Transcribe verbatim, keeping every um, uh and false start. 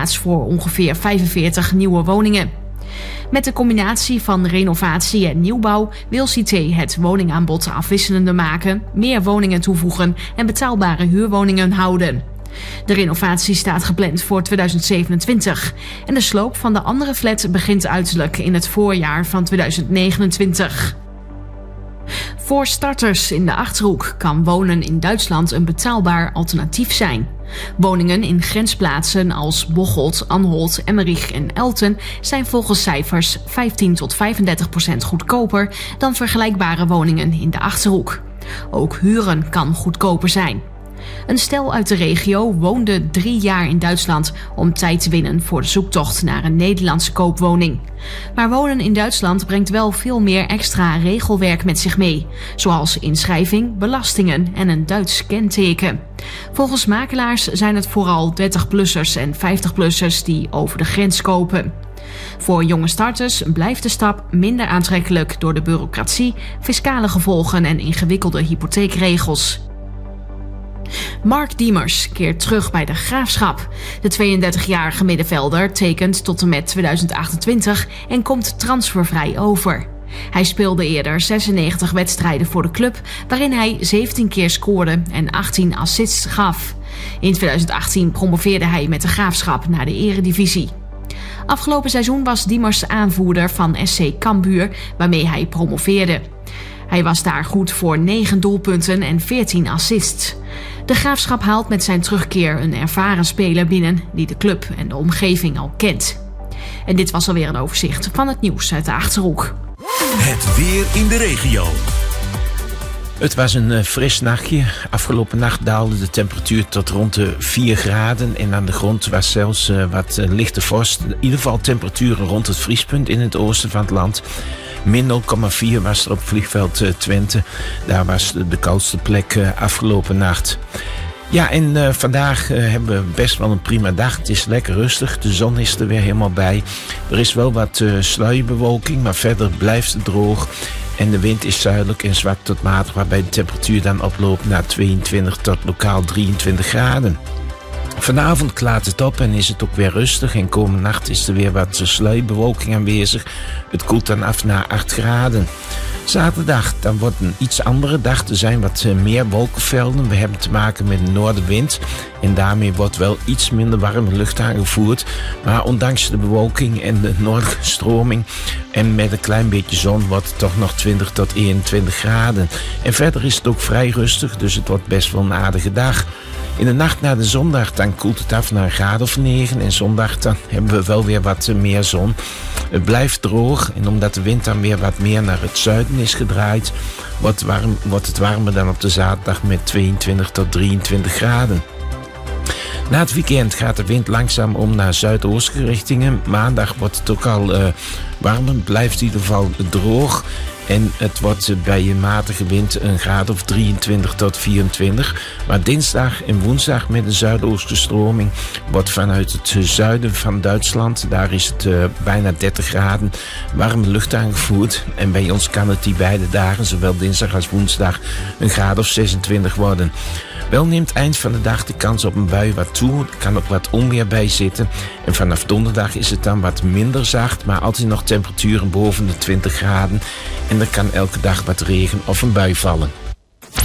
plaats voor ongeveer vijfenveertig nieuwe woningen. Met de combinatie van renovatie en nieuwbouw wil Cité het woningaanbod afwisselender maken, meer woningen toevoegen en betaalbare huurwoningen houden. De renovatie staat gepland voor tweeduizend zevenentwintig en de sloop van de andere flat begint uiterlijk in het voorjaar van tweeduizend negenentwintig. Voor starters in de Achterhoek kan wonen in Duitsland een betaalbaar alternatief zijn. Woningen in grensplaatsen als Bocholt, Anholt, Emmerich en Elten zijn volgens cijfers vijftien tot vijfendertig procent goedkoper dan vergelijkbare woningen in de Achterhoek. Ook huren kan goedkoper zijn. Een stel uit de regio woonde drie jaar in Duitsland om tijd te winnen voor de zoektocht naar een Nederlandse koopwoning. Maar wonen in Duitsland brengt wel veel meer extra regelwerk met zich mee, zoals inschrijving, belastingen en een Duits kenteken. Volgens makelaars zijn het vooral dertig-plussers en vijftig-plussers die over de grens kopen. Voor jonge starters blijft de stap minder aantrekkelijk door de bureaucratie, fiscale gevolgen en ingewikkelde hypotheekregels. Mark Diemers keert terug bij de Graafschap. De tweeëndertigjarige middenvelder tekent tot en met tweeduizend achtentwintig en komt transfervrij over. Hij speelde eerder zesennegentig wedstrijden voor de club, waarin hij zeventien keer scoorde en achttien assists gaf. In tweeduizend achttien promoveerde hij met de Graafschap naar de Eredivisie. Afgelopen seizoen was Diemers aanvoerder van S C Cambuur, waarmee hij promoveerde. Hij was daar goed voor negen doelpunten en veertien assists. De Graafschap haalt met zijn terugkeer een ervaren speler binnen die de club en de omgeving al kent. En dit was alweer een overzicht van het nieuws uit de Achterhoek. Het weer in de regio. Het was een uh, fris nachtje. Afgelopen nacht daalde de temperatuur tot rond de vier graden. En aan de grond was zelfs uh, wat uh, lichte vorst. In ieder geval temperaturen rond het vriespunt in het oosten van het land. Min nul komma vier was er op vliegveld uh, Twente. Daar was de, de koudste plek uh, afgelopen nacht. Ja, en uh, vandaag uh, hebben we best wel een prima dag. Het is lekker rustig. De zon is er weer helemaal bij. Er is wel wat uh, sluierbewolking, maar verder blijft het droog. En de wind is zuidelijk en zwak tot matig, waarbij de temperatuur dan oploopt naar tweeëntwintig tot lokaal drieëntwintig graden. Vanavond klaart het op en is het ook weer rustig. En komende nacht is er weer wat sluierbewolking aanwezig. Het koelt dan af naar acht graden. Zaterdag, dan wordt een iets andere dag. Er zijn wat meer wolkenvelden. We hebben te maken met een noordenwind. En daarmee wordt wel iets minder warme lucht aangevoerd. Maar ondanks de bewolking en de noordelijke stroming en met een klein beetje zon wordt het toch nog twintig tot eenentwintig graden. En verder is het ook vrij rustig, dus het wordt best wel een aardige dag. In de nacht naar de zondag dan koelt het af naar een graad of negen. En zondag dan hebben we wel weer wat meer zon. Het blijft droog en omdat de wind dan weer wat meer naar het zuiden is gedraaid, wordt, warm, wordt het warmer dan op de zaterdag met tweeëntwintig tot drieëntwintig graden. Na het weekend gaat de wind langzaam om naar zuidoostelijke richtingen. Maandag wordt het ook al uh, warmer, blijft in ieder geval droog. En het wordt bij een matige wind een graad of drieëntwintig tot vierentwintig. Maar dinsdag en woensdag met een zuidoostelijke stroming wordt vanuit het zuiden van Duitsland, daar is het uh, bijna dertig graden, warme lucht aangevoerd. En bij ons kan het die beide dagen, zowel dinsdag als woensdag, een graad of zesentwintig worden. Wel neemt eind van de dag de kans op een bui wat toe. Er kan ook wat onweer bij zitten. En vanaf donderdag is het dan wat minder zacht, maar altijd nog temperaturen boven de twintig graden. En er kan elke dag wat regen of een bui vallen.